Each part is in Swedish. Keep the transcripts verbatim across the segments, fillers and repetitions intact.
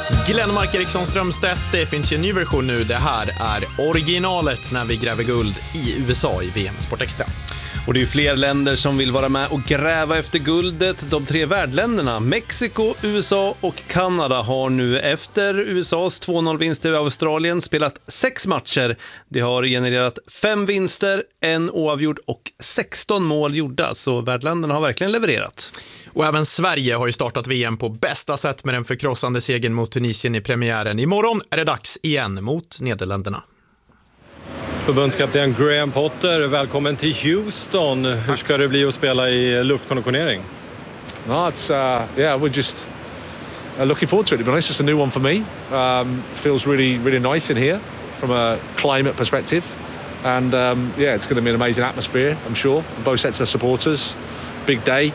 Glenmark Eriksson Strömstedt, det finns ju en ny version nu. Det här är originalet när vi gräver guld i U S A i V M Sport Extra. Och det är ju fler länder som vill vara med och gräva efter guldet. De tre värdländerna, Mexiko, U S A och Kanada, har nu efter U S A:s två noll-vinst över Australien spelat sex matcher. Det har genererat fem vinster, en oavgjord och sexton mål gjorda. Så värdländerna har verkligen levererat. Och även Sverige har ju startat V M på bästa sätt med den förkrossande segern mot Tunisien i premiären. Imorgon är det dags igen mot Nederländerna. Förbundskapten Graham Potter, välkommen till Houston. Hur ska det bli att spela i luftkonditionering? No, it's uh, yeah, we're just uh, looking forward to it. But it's just a new one for me. Um, feels really, really nice in here from a climate perspective, and um, yeah, it's going to be an amazing atmosphere, I'm sure. Both sets of supporters, big day.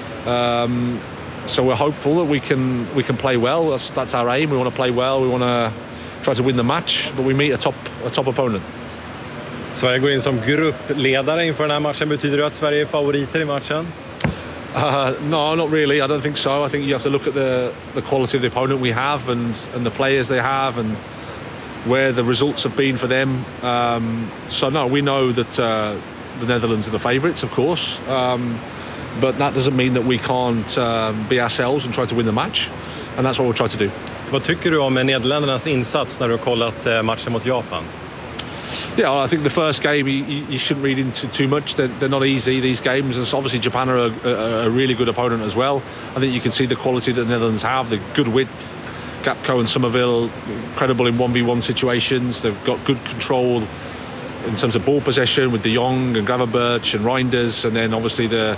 Um, so we're hopeful that we can we can play well. That's that's our aim. We want to play well. We want to try to win the match, but we meet a top a top opponent. Sverige går in som gruppledare inför den här matchen. Betyder det att Sverige är favoriter i matchen? Uh, no, not really. I don't think so. I think you have to look at the the quality of the opponent we have and and the players they have and where the results have been for them. Um, so no, we know that uh, the Netherlands are the favourites, of course. Um, but that doesn't mean that we can't um, be ourselves and try to win the match. And that's what we'll try to do. Vad tycker du om Nederländernas insats när du har kollat matchen mot Japan? Yeah, I think the first game you, you shouldn't read into too much. They're, they're not easy, these games. And obviously Japan are a, a, a really good opponent as well. I think you can see the quality that the Netherlands have, the good width. Gapco and Somerville, incredible in one v one situations. They've got good control in terms of ball possession with De Jong and Gravenberch and Reinders. And then obviously the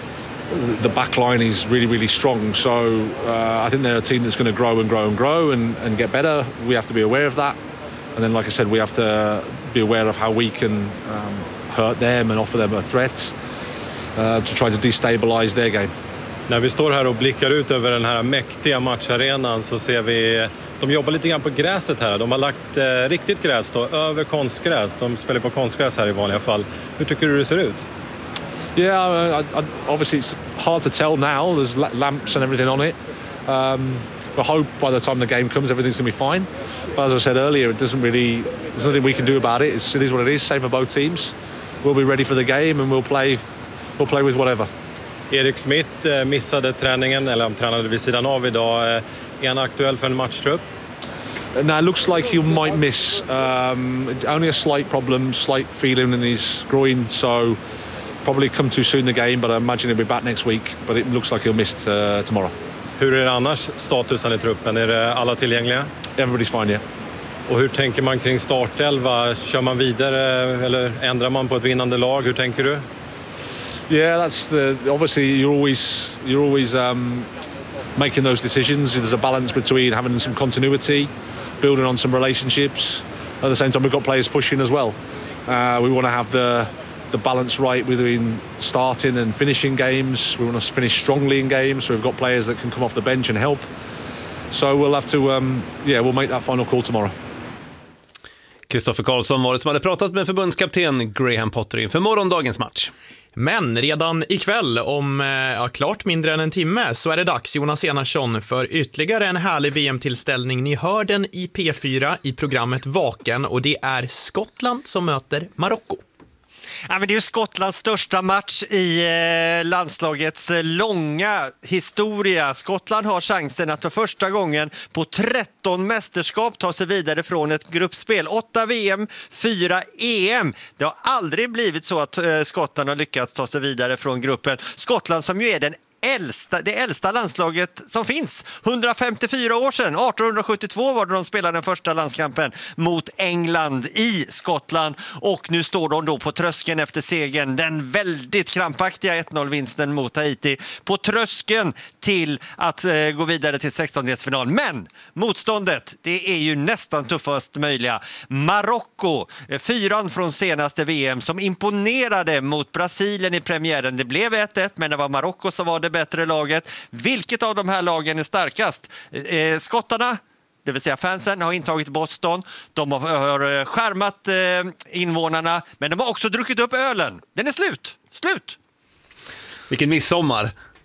the back line is really, really strong. So uh, I think they're a team that's going to grow and grow and grow and, and get better. We have to be aware of that. And then, like I said, we have to be aware of how we can um, hurt them and offer them a threat uh, to try to destabilize their game. När vi står här och blickar ut över den här mäktiga matcharenan så ser vi de jobbar lite grann på gräset här. De har lagt eh, riktigt gräs då, över konstgräs. De spelar på konstgräs här i vanliga fall. Hur tycker du det ser ut? Yeah, I, I, obviously it's hard to tell now. There's lamps and everything on it. Um, I hope by the time the game comes everything's going to be fine. But as I said earlier, it doesn't really. There's nothing we can do about it. It's, it is what it is. Same for both teams. We'll be ready for the game and we'll play. We'll play with whatever. Erik Smith eh, missade träningen, eller han tränade vid sidan av idag. Eh, är han aktuell för en matchtrupp? Now it looks like he might miss. Um, only a slight problem, slight feeling in his groin, so probably come too soon the game. But I imagine he'll be back next week. But it looks like he'll miss uh, tomorrow. Hur är det annars statusen i truppen? Är det alla tillgängliga? Everybody's fine, yeah. Och hur tänker man kring startelva? Kör man vidare eller ändrar man på ett vinnande lag? Hur tänker du? Yeah, that's the obviously you're always you're always um, making those decisions. There's a balance between having some continuity, building on some relationships. At the same time, we've got players pushing as well. Uh, we want to have the the balance right between starting and finishing games. We want to finish strongly in games, so we've got players that can come off the bench and help. So we'll have to, um, yeah, we'll make that final call tomorrow. Kristoffer Karlsson var det som hade pratat med förbundskapten Graham Potter inför morgondagens match. Men redan ikväll, om ja, klart mindre än en timme, så är det dags, Jonas Enarsson, för ytterligare en härlig V M-tillställning. Ni hör den i P fyra i programmet Vaken, och det är Skottland som möter Marocko. Ja, men det är ju Skottlands största match i eh, landslagets eh, långa historia. Skottland har chansen att för första gången på tretton mästerskap ta sig vidare från ett gruppspel. åtta V M, fyra E M. Det har aldrig blivit så att eh, Skottland har lyckats ta sig vidare från gruppen. Skottland som ju är den Äldsta, det äldsta landslaget som finns. hundrafemtiofyra år sedan, arton sjuttiotvå var det de spelade den första landskampen mot England i Skottland. Och nu står de då på tröskeln efter segern, den väldigt krampaktiga ett noll-vinsten mot Haiti. På tröskeln till att eh, gå vidare till sextondelsfinal. Men motståndet, det är ju nästan tuffast möjliga. Marocko, eh, fyran från senaste V M som imponerade mot Brasilien i premiären. Det blev ett ett, men det var Marocko som var det bättre laget. Vilket av de här lagen är starkast? Eh, skottarna, det vill säga fansen, har intagit Boston. De har, har skärmat eh, invånarna, men de har också druckit upp ölen. Den är slut. Slut! Vilken midsommar.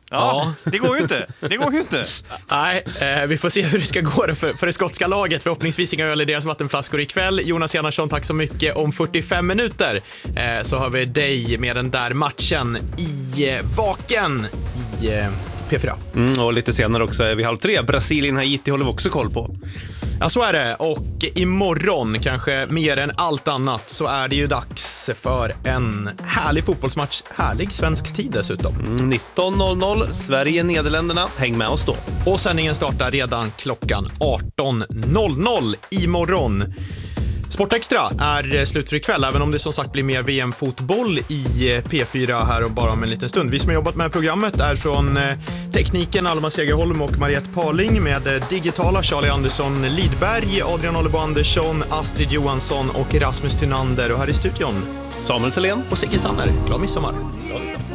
Ja, det går ju inte. Det går ju inte. Nej, eh, vi får se hur det ska gå för, för det skotska laget. Förhoppningsvis inga öl i deras vattenflaskor ikväll. Jonas Enarsson, tack så mycket. Om fyrtiofem minuter eh, så har vi dig med den där matchen i eh, Vaken i eh, P fyra. Mm, och lite senare också är vi halv tre. Brasilien-Haiti håller vi också koll på. Ja, så är det. Och imorgon, kanske mer än allt annat, så är det ju dags för en härlig fotbollsmatch. Härlig svensk tid dessutom. Mm, nitton noll noll, Sverige-Nederländerna. Häng med oss då. Och sändningen startar redan klockan arton noll noll imorgon. Sportextra är slut för ikväll, även om det som sagt blir mer V M-fotboll i P fyra här och bara om en liten stund. Vi som har jobbat med programmet är från tekniken Alma Segerholm och Mariette Parling, med digitala Charlie Andersson Lidberg, Adrian Ollebo Andersson, Astrid Johansson och Rasmus Tynander, och här i studion Samuel Selén och Sigge Sanner. Glad midsommar. Glad midsommar.